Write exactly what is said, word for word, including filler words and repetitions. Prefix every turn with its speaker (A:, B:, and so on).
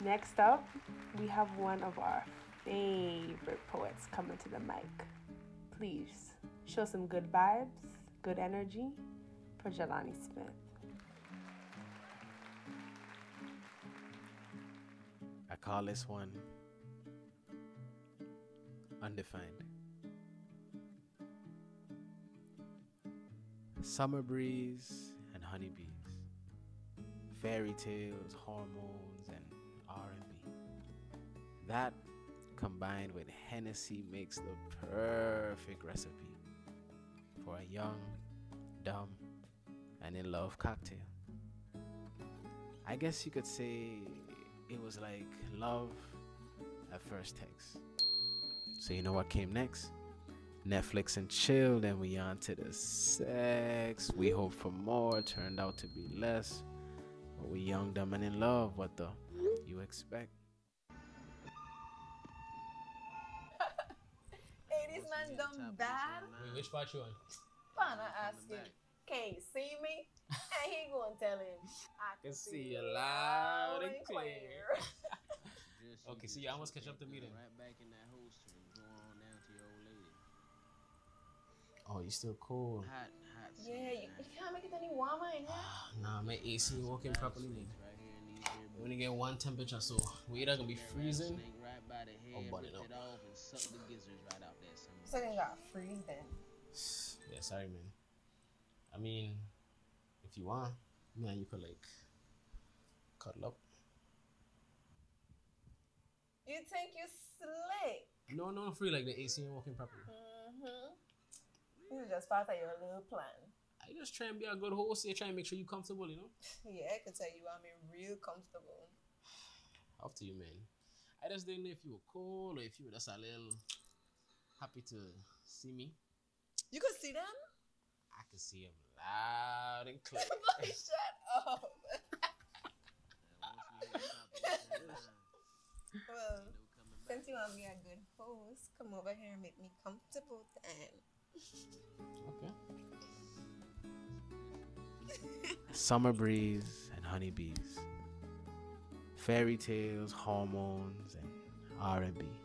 A: Next up, we have one of our favorite poets coming to the mic. Please show some good vibes, good energy for Jelani Smith.
B: I call this one Undefined. Summer breeze and honeybees, fairy tales, hormones, and R and B. That combined with Hennessy makes the perfect recipe for a young, dumb, and in love cocktail. I guess you could say it was like love at first text. So you know what came next? Netflix and chill, then we on to the sex. We hope for more, turned out to be less. But we young, dumb, and in love. What the you expect?
C: Hey, this man done bad.
D: Wait, which part you on?
C: Fun, I ask him, can you see me? And he gonna tell him, I can see you loud and clear.
D: Okay, so you almost catch up to me then.
E: Right back in that holster and go on down to your old lady.
D: Oh, you still cool?
E: Hot, hot.
C: Yeah, you, you can't make it any warmer in here.
D: Nah, my A C ain't working properly, man.
E: Right here in these here
D: We only get one temperature, so we either gonna be freezing.
E: snake right by the head,
D: Oh, buddy,
E: rip
D: no.
E: it off and suck the gizzards right out that summer.
C: So you got freeze then.
D: Yeah, sorry, man. I mean, if you want, man, you could like cuddle up.
C: You think you slick?
D: No, no, free. Like the A C ain't working properly.
C: Mm-hmm. This is just part of your little plan.
D: I just try and be a good host. You try and make sure you comfortable, you know.
C: Yeah, I can tell you I'm in real comfortable.
D: Up to you, man. I just didn't know if you were cold or if you were just a little happy to see me.
C: You could see them?
D: I can see him loud and clear.
C: Boy, shut up. Well, since you want to be a good host, come over here and make me comfortable then.
D: Okay.
B: Summer breeze and honeybees, fairy tales, hormones, and R and B.